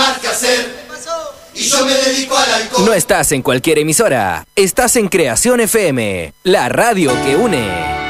más que hacer. Y yo me dedico al alcohol. No estás en cualquier emisora, estás en Creación FM, la radio que une.